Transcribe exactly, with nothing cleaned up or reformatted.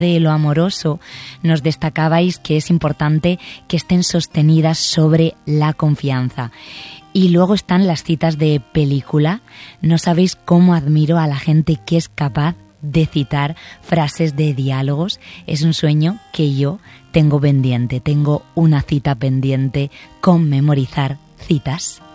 de lo amoroso, nos destacabais que es importante que estén sostenidas sobre la confianza. Y luego están las citas de película. No sabéis cómo admiro a la gente que es capaz de citar frases de diálogos. Es un sueño que yo tengo pendiente. Tengo una cita pendiente con memorizar citas.